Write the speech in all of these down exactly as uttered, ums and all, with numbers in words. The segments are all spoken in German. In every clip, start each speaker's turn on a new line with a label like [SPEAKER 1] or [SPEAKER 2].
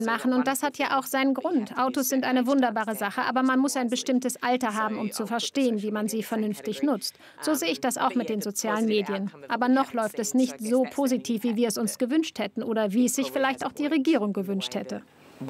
[SPEAKER 1] machen und das hat ja auch seinen Grund. Autos sind eine wunderbare Sache, aber man muss ein bestimmtes Alter haben, um zu verstehen, wie man sie vernünftig nutzt. So sehe ich das auch mit den sozialen Medien. Aber noch läuft es nicht so positiv, wie wir es uns gewünscht hätten oder wie es sich vielleicht auch die Regierung gewünscht hätte.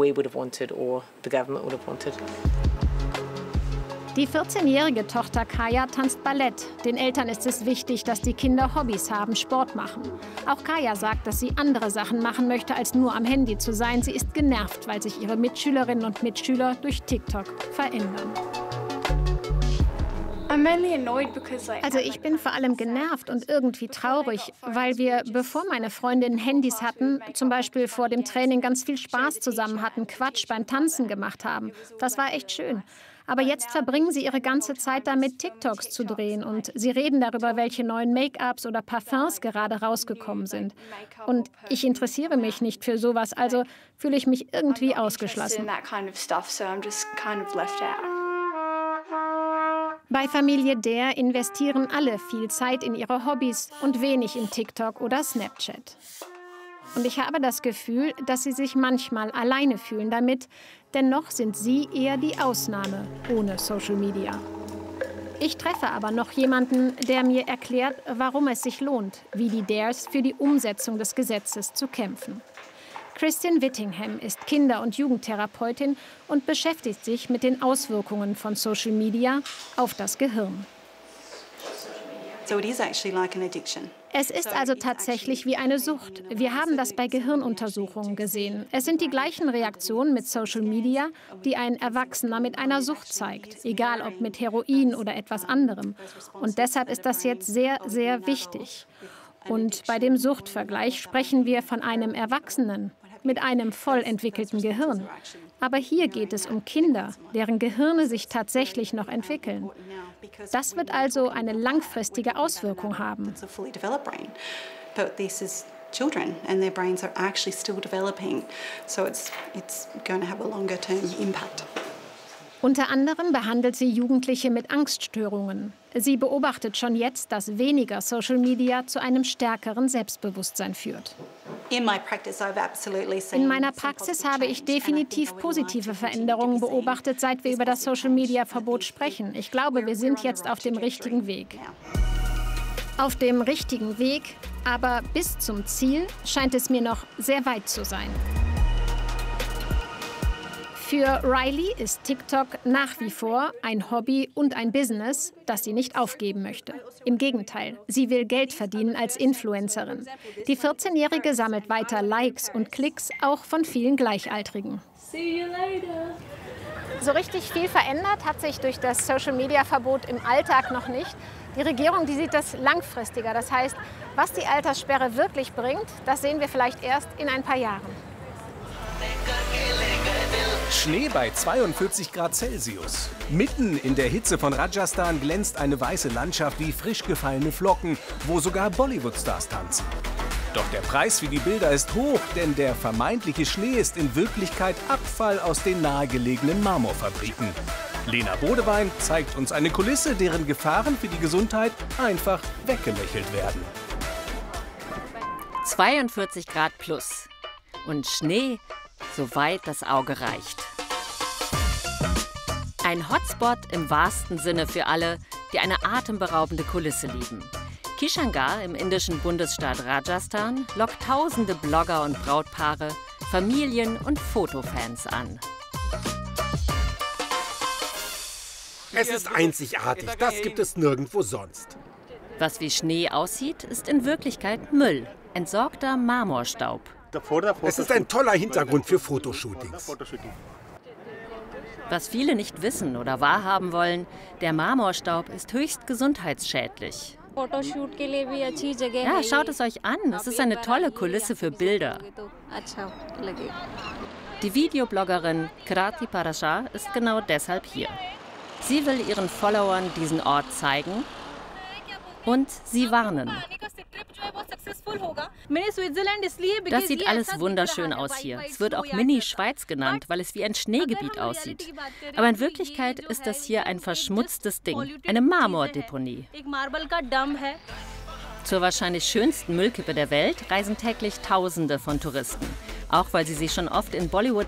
[SPEAKER 1] Die vierzehnjährige Tochter Kaya tanzt Ballett. Den Eltern ist es wichtig, dass die Kinder Hobbys haben, Sport machen. Auch Kaya sagt, dass sie andere Sachen machen möchte, als nur am Handy zu sein. Sie ist genervt, weil sich ihre Mitschülerinnen und Mitschüler durch TikTok verändern. Also ich bin vor allem genervt und irgendwie traurig, weil wir, bevor meine Freundinnen Handys hatten, zum Beispiel vor dem Training ganz viel Spaß zusammen hatten, Quatsch beim Tanzen gemacht haben. Das war echt schön. Aber jetzt verbringen sie ihre ganze Zeit damit, TikToks zu drehen. Und sie reden darüber, welche neuen Make-ups oder Parfums gerade rausgekommen sind. Und ich interessiere mich nicht für sowas, also fühle ich mich irgendwie ausgeschlossen. Bei Familie Dare investieren alle viel Zeit in ihre Hobbys und wenig in TikTok oder Snapchat. Und ich habe das Gefühl, dass sie sich manchmal alleine fühlen damit, denn noch sind sie eher die Ausnahme ohne Social Media. Ich treffe aber noch jemanden, der mir erklärt, warum es sich lohnt, wie die Dares für die Umsetzung des Gesetzes zu kämpfen. Kristin Whittingham ist Kinder- und Jugendtherapeutin und beschäftigt sich mit den Auswirkungen von Social Media auf das Gehirn. Es ist also tatsächlich wie eine Sucht. Wir haben das bei Gehirnuntersuchungen gesehen. Es sind die gleichen Reaktionen mit Social Media, die ein Erwachsener mit einer Sucht zeigt, egal ob mit Heroin oder etwas anderem. Und deshalb ist das jetzt sehr, sehr wichtig. Und bei dem Suchtvergleich sprechen wir von einem Erwachsenen mit einem voll entwickelten Gehirn. Aber hier geht es um Kinder, deren Gehirne sich tatsächlich noch entwickeln. Das wird also eine langfristige Auswirkung haben.
[SPEAKER 2] Children and their brains are actually still developing, so it's it's going to have a longer term impact.
[SPEAKER 1] Unter anderem behandelt sie Jugendliche mit Angststörungen. Sie beobachtet schon jetzt, dass weniger Social Media zu einem stärkeren Selbstbewusstsein führt. In meiner Praxis habe ich definitiv positive Veränderungen beobachtet, seit wir über das Social-Media-Verbot sprechen. Ich glaube, wir sind jetzt auf dem richtigen Weg. Auf dem richtigen Weg, aber bis zum Ziel scheint es mir noch sehr weit zu sein. Für Riley ist TikTok nach wie vor ein Hobby und ein Business, das sie nicht aufgeben möchte. Im Gegenteil, sie will Geld verdienen als Influencerin. Die vierzehnjährige sammelt weiter Likes und Klicks, auch von vielen Gleichaltrigen. See you later. So richtig viel verändert hat sich durch das Social-Media-Verbot im Alltag noch nicht. Die Regierung, die sieht das langfristiger. Das heißt, was die Alterssperre wirklich bringt, das sehen wir vielleicht erst in ein paar Jahren.
[SPEAKER 3] Schnee bei zweiundvierzig Grad Celsius. Mitten in der Hitze von Rajasthan glänzt eine weiße Landschaft wie frisch gefallene Flocken, wo sogar Bollywood-Stars tanzen. Doch der Preis für die Bilder ist hoch, denn der vermeintliche Schnee ist in Wirklichkeit Abfall aus den nahegelegenen Marmorfabriken. Lena Bodewein zeigt uns eine Kulisse, deren Gefahren für die Gesundheit einfach weggelächelt werden.
[SPEAKER 4] zweiundvierzig Grad plus und Schnee, soweit das Auge reicht. Ein Hotspot im wahrsten Sinne für alle, die eine atemberaubende Kulisse lieben. Kishangarh im indischen Bundesstaat Rajasthan lockt tausende Blogger und Brautpaare, Familien und Fotofans an.
[SPEAKER 5] Es ist einzigartig, das gibt es nirgendwo sonst.
[SPEAKER 4] Was wie Schnee aussieht, ist in Wirklichkeit Müll, entsorgter Marmorstaub.
[SPEAKER 5] Es ist ein toller Hintergrund für Fotoshootings.
[SPEAKER 4] Was viele nicht wissen oder wahrhaben wollen, der Marmorstaub ist höchst gesundheitsschädlich. Ja, schaut es euch an, es ist eine tolle Kulisse für Bilder. Die Videobloggerin Krati Parashar ist genau deshalb hier. Sie will ihren Followern diesen Ort zeigen und sie warnen. Das sieht alles wunderschön aus hier. Es wird auch Mini-Schweiz genannt, weil es wie ein Schneegebiet aussieht. Aber in Wirklichkeit ist das hier ein verschmutztes Ding, eine Marmordeponie. Zur wahrscheinlich schönsten Müllkippe der Welt reisen täglich Tausende von Touristen. Auch weil sie sich schon oft in Bollywood